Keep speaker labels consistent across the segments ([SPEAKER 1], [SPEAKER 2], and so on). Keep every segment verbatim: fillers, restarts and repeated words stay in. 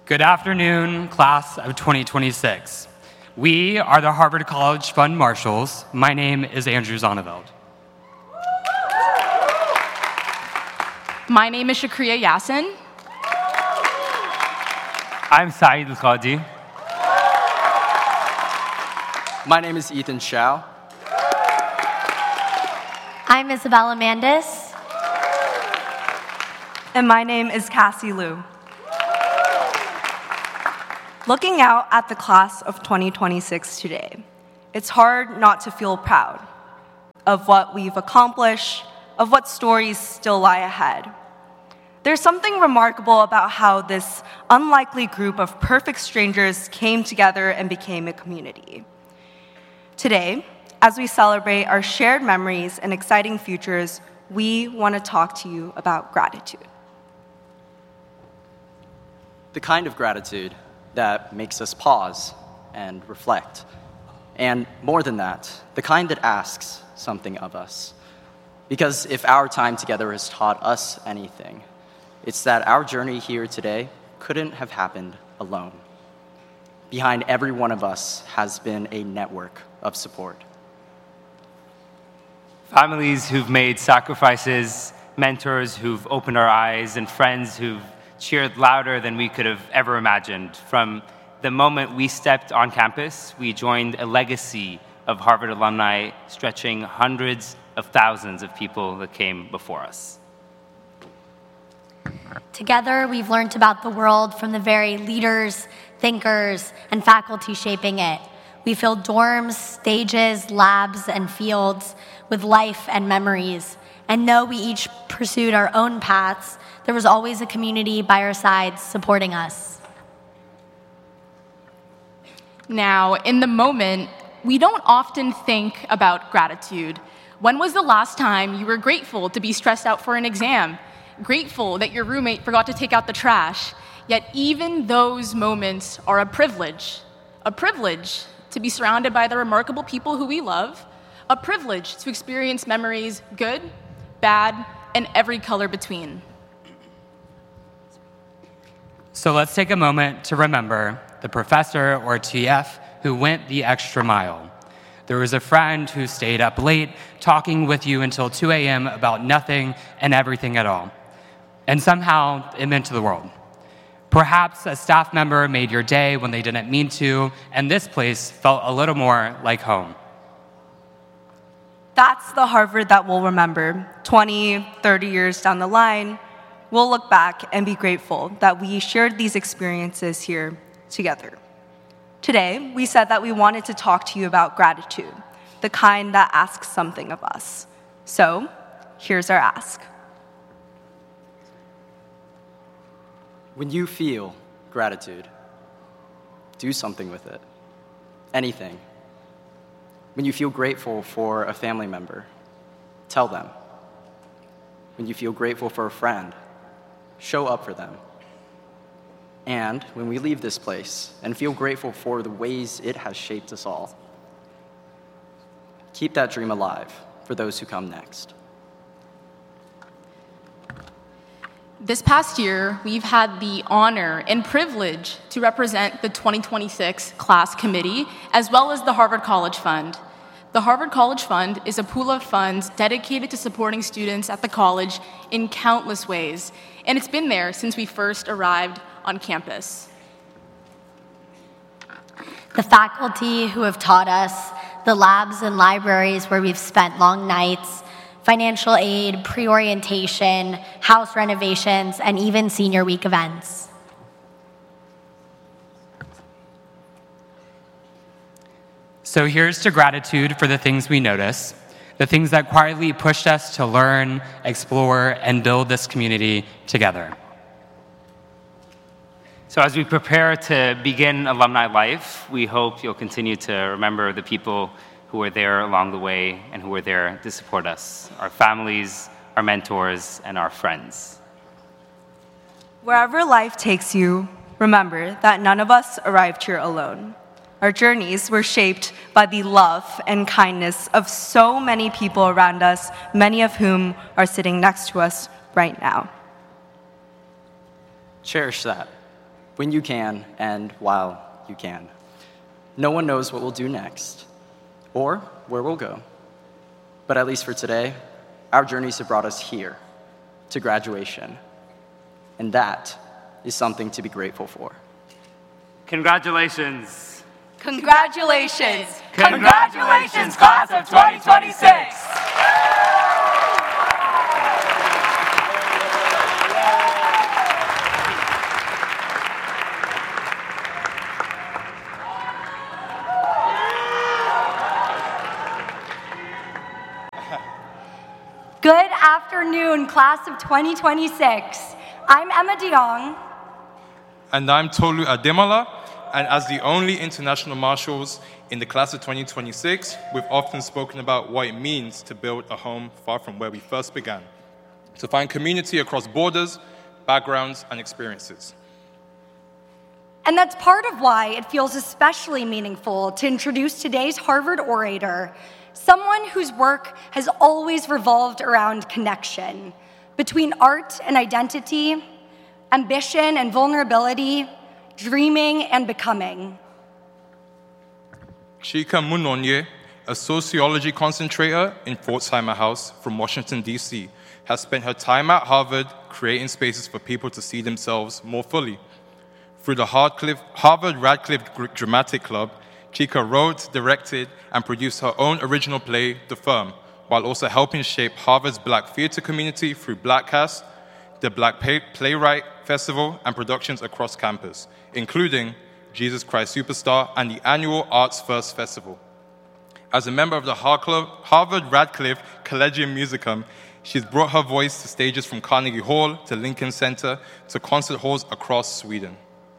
[SPEAKER 1] Good afternoon, class of twenty twenty-six. We are the Harvard College Fund Marshals. My name is Andrew Zonneveld.
[SPEAKER 2] My name is Shakriya Yassin.
[SPEAKER 3] I'm Saeed Al-Qadi.
[SPEAKER 4] My name is Ethan Shao.
[SPEAKER 5] I'm Isabella Mandis.
[SPEAKER 6] And my name is Cassie Liu. Looking out at the class of twenty twenty-six today, it's hard not to feel proud of what we've accomplished, of what stories still lie ahead. There's something remarkable about how this unlikely group of perfect strangers came together and became a community. Today, as we celebrate our shared memories and exciting futures, we want to talk to you about gratitude.
[SPEAKER 4] The kind of gratitude that makes us pause and reflect. And more than that, the kind that asks something of us. Because if our time together has taught us anything, it's that our journey here today couldn't have happened alone. Behind every one of us has been a network of support.
[SPEAKER 3] Families who've made sacrifices, mentors who've opened our eyes, and friends who've cheered louder than we could have ever imagined. From the moment we stepped on campus, we joined a legacy of Harvard alumni stretching hundreds of thousands of people that came before us.
[SPEAKER 5] Together, we've learned about the world from the very leaders, thinkers, and faculty shaping it. We filled dorms, stages, labs, and fields with life and memories. And though we each pursued our own paths, there was always a community by our sides supporting us.
[SPEAKER 2] Now, in the moment, we don't often think about gratitude. When was the last time you were grateful to be stressed out for an exam? Grateful that your roommate forgot to take out the trash? Yet even those moments are a privilege. A privilege to be surrounded by the remarkable people who we love. A privilege to experience memories, good, bad, and every color between.
[SPEAKER 1] So let's take a moment to remember the professor or T F who went the extra mile. There was a friend who stayed up late talking with you until two a.m. about nothing and everything at all. And somehow it meant to the world. Perhaps a staff member made your day when they didn't mean to, and this place felt a little more like home.
[SPEAKER 6] That's the Harvard that we'll remember. twenty, thirty years down the line, we'll look back and be grateful that we shared these experiences here together. Today, we said that we wanted to talk to you about gratitude, the kind that asks something of us. So, here's our ask.
[SPEAKER 4] When you feel gratitude, do something with it. Anything. When you feel grateful for a family member, tell them. When you feel grateful for a friend, show up for them. And when we leave this place and feel grateful for the ways it has shaped us all, keep that dream alive for those who come next.
[SPEAKER 2] This past year, we've had the honor and privilege to represent the twenty twenty-six class committee, as well as the Harvard College Fund. The Harvard College Fund is a pool of funds dedicated to supporting students at the college in countless ways, and it's been there since we first arrived on campus.
[SPEAKER 5] The faculty who have taught us, the labs and libraries where we've spent long nights, financial aid, pre-orientation, house renovations, and even senior week events.
[SPEAKER 1] So here's to gratitude for the things we notice, the things that quietly pushed us to learn, explore, and build this community together.
[SPEAKER 3] So as we prepare to begin alumni life, we hope you'll continue to remember the people who were there along the way and who were there to support us, our families, our mentors, and our friends.
[SPEAKER 6] Wherever life takes you, remember that none of us arrived here alone. Our journeys were shaped by the love and kindness of so many people around us, many of whom are sitting next to us right now.
[SPEAKER 4] Cherish that. when you can and while you can. No one knows what we'll do next or where we'll go. But at least for today, our journeys have brought us here to graduation. And that is something to be grateful for.
[SPEAKER 3] Congratulations.
[SPEAKER 6] Congratulations.
[SPEAKER 3] Congratulations, class of twenty twenty-six.
[SPEAKER 5] Good afternoon, class of twenty twenty-six. I'm Emma DeYoung.
[SPEAKER 7] And I'm Tolu Ademola. And as the only international marshals in the class of twenty twenty-six, we've often spoken about what it means to build a home far from where we first began, to find community across borders, backgrounds, and experiences.
[SPEAKER 5] And that's part of why it feels especially meaningful to introduce today's Harvard orator, someone whose work has always revolved around connection between art and identity, ambition and vulnerability, dreaming and becoming.
[SPEAKER 7] Chika Munonye, a sociology concentrator in Pforzheimer House from Washington, D C, has spent her time at Harvard creating spaces for people to see themselves more fully. Through the Harvard-Radcliffe Dramatic Club, Chika wrote, directed, and produced her own original play, The Firm, while also helping shape Harvard's Black theater community through Blackcast, the Black Playwright Festival, and productions across campus, including Jesus Christ Superstar and the annual Arts First Festival. As a member of the Harvard-Radcliffe Collegium Musicum, she's brought her voice to stages from Carnegie Hall to Lincoln Center to concert halls across Sweden.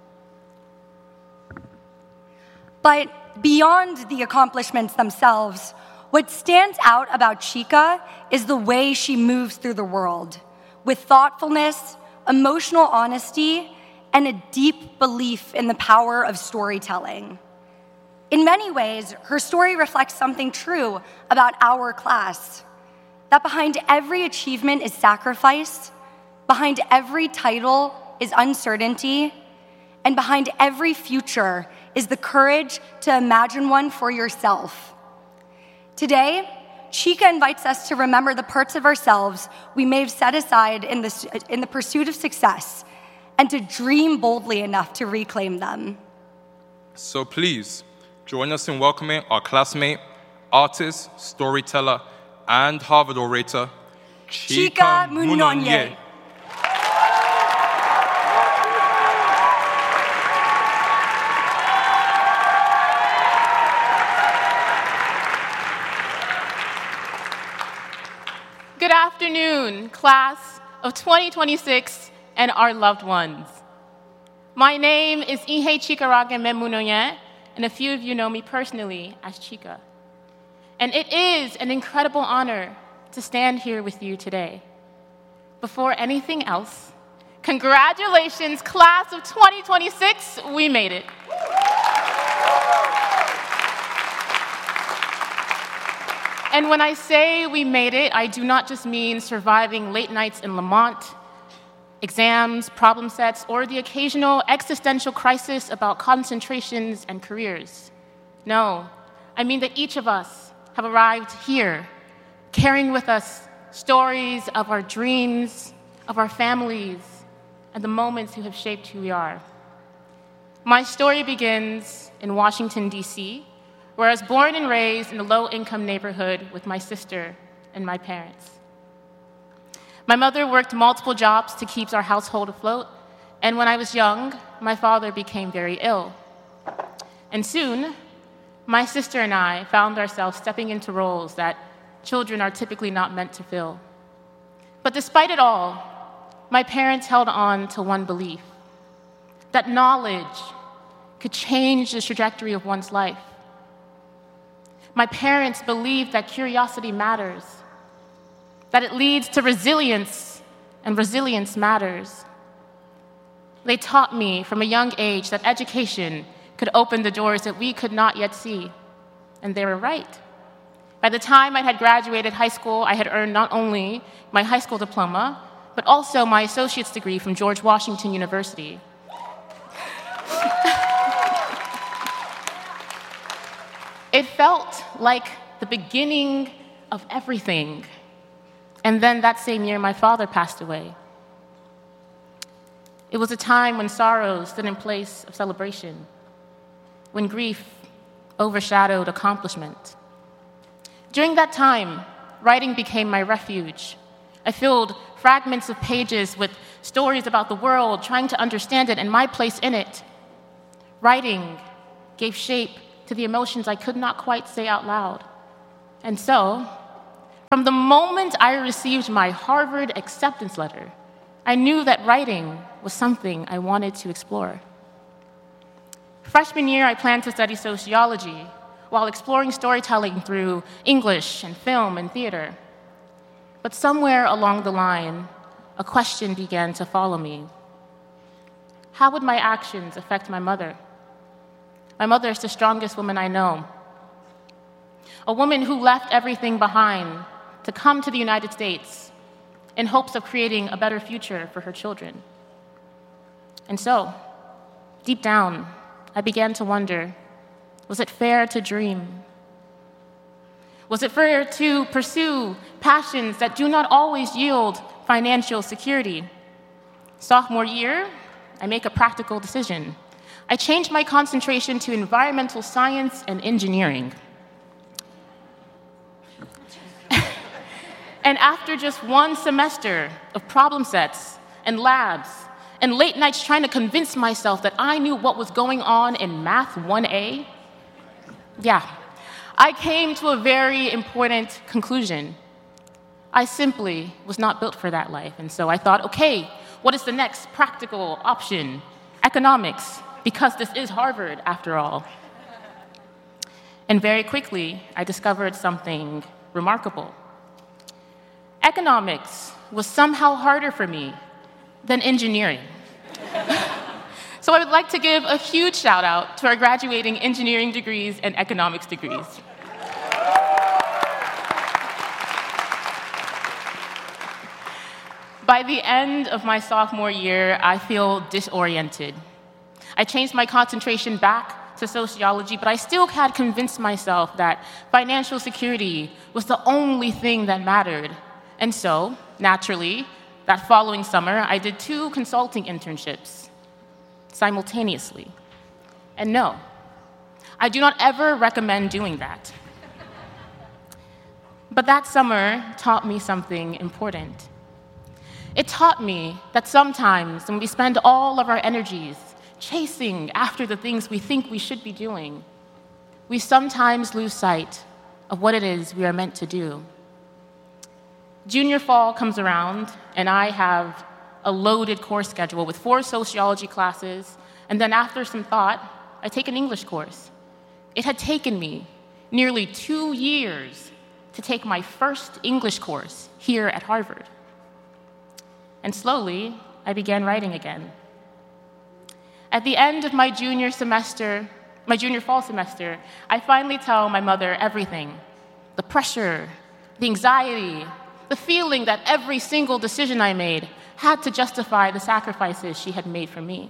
[SPEAKER 5] But beyond the accomplishments themselves, what stands out about Chika is the way she moves through the world, with thoughtfulness, emotional honesty, and a deep belief in the power of storytelling. In many ways, her story reflects something true about our class, that behind every achievement is sacrifice, behind every title is uncertainty, and behind every future is the courage to imagine one for yourself. Today, Chika invites us to remember the parts of ourselves we may have set aside in the, in the pursuit of success and to dream boldly enough to reclaim them.
[SPEAKER 7] So please, join us in welcoming our classmate, artist, storyteller, and Harvard orator,
[SPEAKER 5] Chika Munonye.
[SPEAKER 2] Good afternoon, class of twenty twenty-six and our loved ones. My name is Ihe Chikarage Munonye, and a few of you know me personally as Chika. And it is an incredible honor to stand here with you today. Before anything else, congratulations, class of twenty twenty-six, we made it. And when I say we made it, I do not just mean surviving late nights in Lamont, exams, problem sets, or the occasional existential crisis about concentrations and careers. No, I mean that each of us have arrived here, carrying with us stories of our dreams, of our families, and the moments who have shaped who we are. My story begins in Washington, D C, where I was born and raised in a low-income neighborhood with my sister and my parents. My mother worked multiple jobs to keep our household afloat, and when I was young, my father became very ill. And soon, my sister and I found ourselves stepping into roles that children are typically not meant to fill. But despite it all, my parents held on to one belief, that knowledge could change the trajectory of one's life. My parents believed that curiosity matters, that it leads to resilience, and resilience matters. They taught me from a young age that education could open the doors that we could not yet see, and they were right. By the time I had graduated high school, I had earned not only my high school diploma, but also my associate's degree from George Washington University.
[SPEAKER 8] It felt like the beginning of everything. And then that same year, my father passed away. It was a time when sorrow stood in place of celebration, when grief overshadowed accomplishment. During that time, writing became my refuge. I filled fragments of pages with stories about the world, trying to understand it and my place in it. Writing gave shape to the emotions I could not quite say out loud. And so, from the moment I received my Harvard acceptance letter, I knew that writing was something I wanted to explore. Freshman year, I planned to study sociology while exploring storytelling through English and film and theater. But somewhere along the line, a question began to follow me. How would my actions affect my mother? My mother is the strongest woman I know. A woman who left everything behind to come to the United States in hopes of creating a better future for her children. And so, deep down, I began to wonder, was it fair to dream? Was it fair to pursue passions that do not always yield financial security? Sophomore year, I make a practical decision. I changed my concentration to environmental science and engineering. And after just one semester of problem sets and labs and late nights trying to convince myself that I knew what was going on in Math one A, yeah, I came to a very important conclusion. I simply was not built for that life. And so I thought, okay, what is the next practical option? Economics, because this is Harvard after all. And very quickly, I discovered something remarkable. Economics was somehow harder for me than engineering. So I would like to give a huge shout out to our graduating engineering degrees and economics degrees. By the end of my sophomore year, I feel disoriented. I changed my concentration back to sociology, but I still had convinced myself that financial security was the only thing that mattered. And so, naturally, that following summer, I did two consulting internships simultaneously. And no, I do not ever recommend doing that. But that summer taught me something important. It taught me that sometimes when we spend all of our energies chasing after the things we think we should be doing, we sometimes lose sight of what it is we are meant to do. Junior fall comes around, and I have a loaded course schedule with four sociology classes, and then after some thought, I take an English course. It had taken me nearly two years to take my first English course here at Harvard. And slowly, I began writing again. At the end of my junior semester, my junior fall semester, I finally tell my mother everything. The pressure, the anxiety, the feeling that every single decision I made had to justify the sacrifices she had made for me.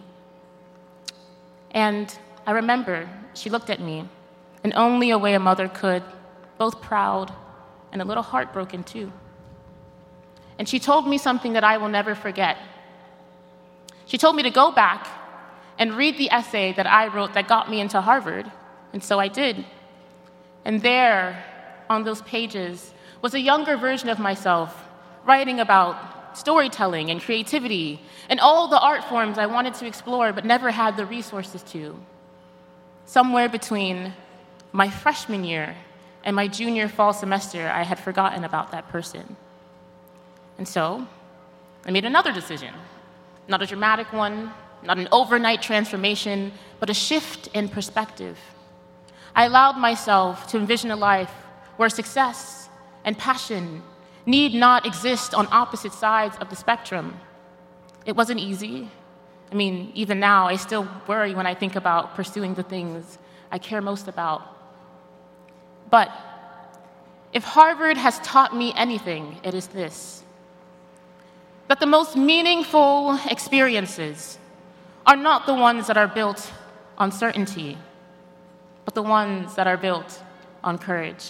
[SPEAKER 8] And I remember she looked at me in only a way a mother could, both proud and a little heartbroken too. And she told me something that I will never forget. She told me to go back and read the essay that I wrote that got me into Harvard, and so I did. And there, on those pages, was a younger version of myself writing about storytelling and creativity and all the art forms I wanted to explore but never had the resources to. Somewhere between my freshman year and my junior fall semester, I had forgotten about that person. And so I made another decision, not a dramatic one, not an overnight transformation, but a shift in perspective. I allowed myself to envision a life where success and passion need not exist on opposite sides of the spectrum. It wasn't easy. I mean, even now, I still worry when I think about pursuing the things I care most about. But if Harvard has taught me anything, it is this: that the most meaningful experiences are not the ones that are built on certainty, but the ones that are built on courage.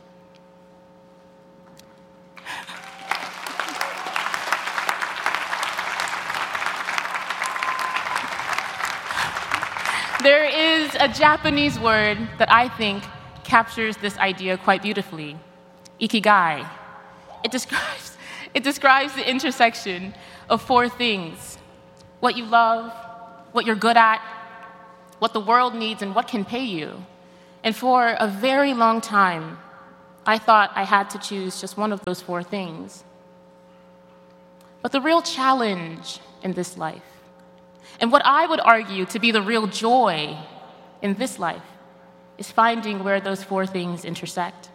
[SPEAKER 8] There is a Japanese word that I think captures this idea quite beautifully, ikigai. It describes, it describes the intersection of four things: what you love, what you're good at, what the world needs, and what can pay you. And for a very long time, I thought I had to choose just one of those four things. But the real challenge in this life, and what I would argue to be the real joy in this life, is finding where those four things intersect.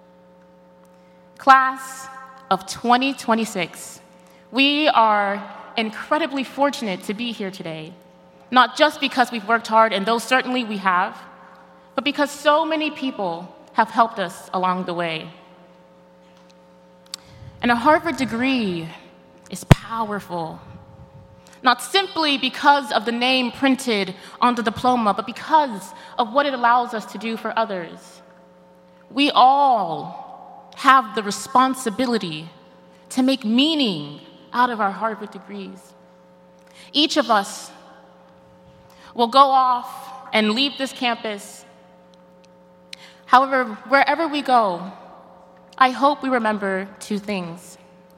[SPEAKER 8] Class of twenty twenty-six, we are incredibly fortunate to be here today, not just because we've worked hard, and though certainly we have, but because so many people have helped us along the way. And a Harvard degree is powerful, not simply because of the name printed on the diploma, but because of what it allows us to do for others. We all have the responsibility to make meaning out of our Harvard degrees. Each of us will go off and leave this campus. However, wherever we go, I hope we remember two things.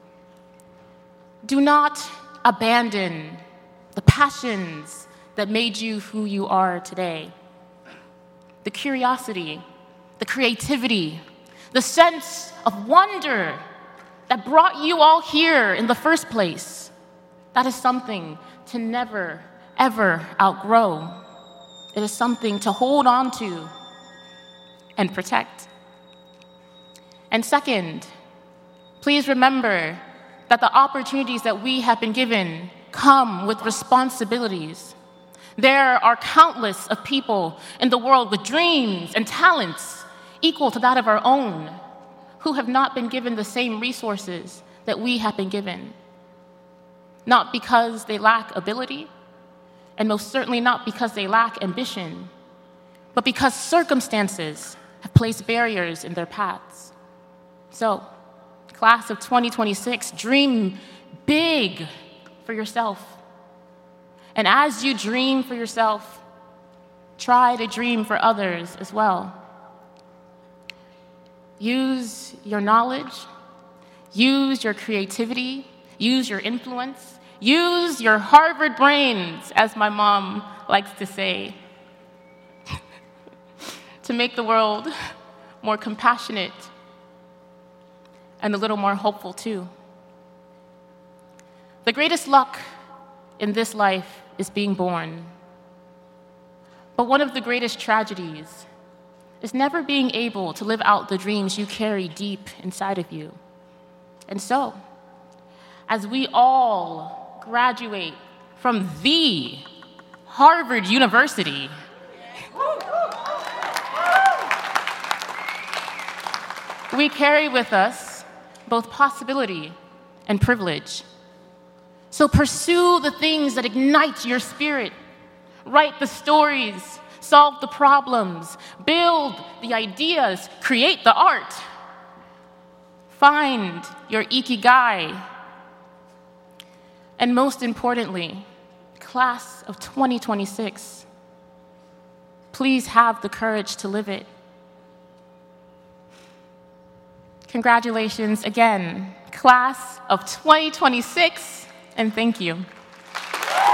[SPEAKER 8] Do not abandon the passions that made you who you are today. The curiosity, the creativity, the sense of wonder that brought you all here in the first place. That is something to never, ever outgrow. It is something to hold on to and protect. And second, please remember that the opportunities that we have been given come with responsibilities. There are countless of people in the world with dreams and talents equal to that of our own who have not been given the same resources that we have been given. Not because they lack ability, and most certainly not because they lack ambition, but because circumstances have placed barriers in their paths. So, class of twenty twenty-six, dream big for yourself. And as you dream for yourself, try to dream for others as well. Use your knowledge, use your creativity, use your influence, use your Harvard brains, as my mom likes to say, to make the world more compassionate and a little more hopeful too. The greatest luck in this life is being born. But one of the greatest tragedies is never being able to live out the dreams you carry deep inside of you. And so, as we all graduate from the Harvard University, we carry with us both possibility and privilege. So pursue the things that ignite your spirit. Write the stories, solve the problems, build the ideas, create the art. Find your ikigai. And most importantly, class of twenty twenty-six, please have the courage to live it. Congratulations again, class of twenty twenty-six, and thank you.